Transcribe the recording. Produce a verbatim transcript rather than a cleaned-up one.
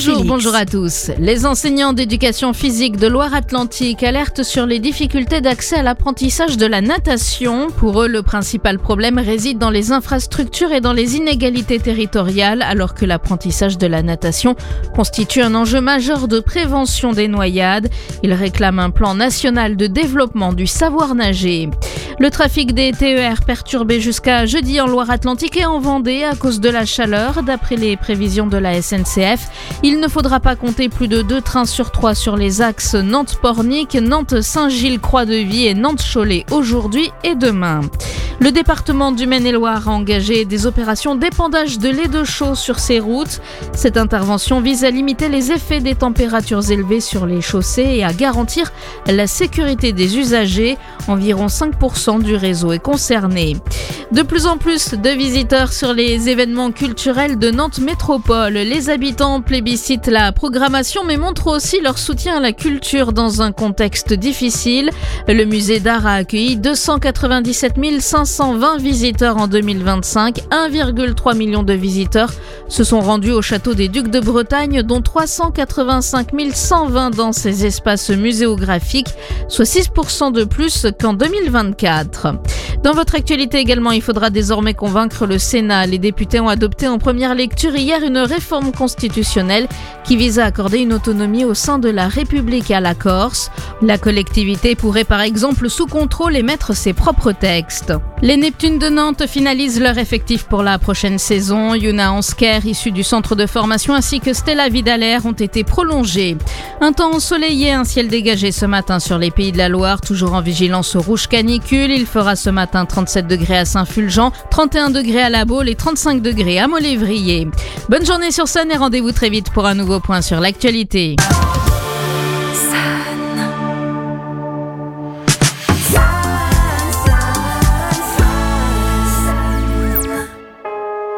Bonjour, Félix. bonjour à tous. Les enseignants d'éducation physique de Loire-Atlantique alertent sur les difficultés d'accès à l'apprentissage de la natation. Pour eux, le principal problème réside dans les infrastructures et dans les inégalités territoriales, alors que l'apprentissage de la natation constitue un enjeu majeur de prévention des noyades. Ils réclament un plan national de développement du savoir nager. Le trafic des T E R perturbé jusqu'à jeudi en Loire-Atlantique et en Vendée à cause de la chaleur. D'après les prévisions de la S N C F, il ne faudra pas compter plus de deux trains sur trois sur les axes Nantes-Pornic, Nantes-Saint-Gilles-Croix-de-Vie et Nantes-Cholet aujourd'hui et demain. Le département du Maine-et-Loire a engagé des opérations d'épandage de lait de chaux sur ses routes. Cette intervention vise à limiter les effets des températures élevées sur les chaussées et à garantir la sécurité des usagers. Environ cinq pour cent du réseau est concerné. De plus en plus de visiteurs sur les événements culturels de Nantes Métropole. Les habitants plébiscitent la programmation mais montrent aussi leur soutien à la culture dans un contexte difficile. Le musée d'art a accueilli deux cent quatre-vingt-dix-sept mille cinq cent vingt visiteurs en deux mille vingt-cinq. un virgule trois million de visiteurs se sont rendus au château des Ducs de Bretagne, dont trois cent quatre-vingt-cinq mille cent vingt dans ces espaces muséographiques, soit six pour cent de plus qu'en deux mille vingt-quatre. Dans votre actualité également, il faudra désormais convaincre le Sénat. Les députés ont adopté en première lecture hier une réforme constitutionnelle qui vise à accorder une autonomie au sein de la République à la Corse. La collectivité pourrait par exemple sous contrôle émettre ses propres textes. Les Neptunes de Nantes finalisent leur effectif pour la prochaine saison. Yuna Ansker, issue du centre de formation, ainsi que Stella Vidaler ont été prolongés. Un temps ensoleillé, un ciel dégagé ce matin sur les Pays de la Loire, toujours en vigilance rouge canicule. Il fera ce matin trente-sept degrés à Saint-Fulgent, trente et un degrés à La Baule et trente-cinq degrés à Molévrier. Bonne journée sur Seine et rendez-vous très vite pour un nouveau point sur l'actualité.